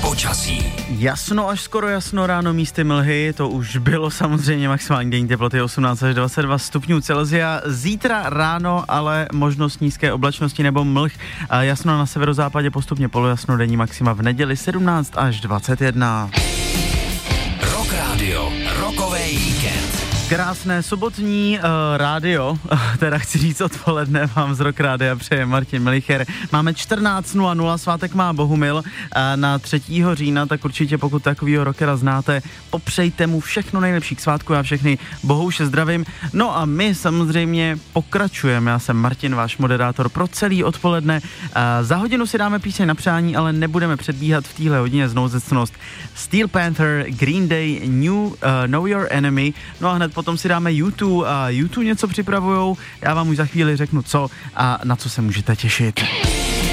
Počasí. Jasno až skoro jasno, ráno místy mlhy, to už bylo samozřejmě maximální denní teploty 18 až 22 stupňů Celsia. Zítra ráno ale možnost nízké oblačnosti nebo mlh. Jasno na severozápadě, postupně polojasno, denní maxima v neděli 17 až 21. Rock Radio, rokový víkend. Krásné sobotní rádio, teda chci říct odpoledne, vám z Rock Rádia přeje Martin Melicher. Máme 14:00, svátek má Bohumil na 3. října, tak určitě pokud takovýho rockera znáte, popřejte mu všechno nejlepší k svátku, já všechny Bohouše zdravím. No a my samozřejmě pokračujeme, já jsem Martin, váš moderátor pro celý odpoledne. Za hodinu si dáme píseň na přání, ale nebudeme předbíhat v téhle hodině znouzecnost. Steel Panther, Green Day, Know Your Enemy, no a hned potom si dáme U2 a U2 něco připravujou, já vám už za chvíli řeknu co a na co se můžete těšit.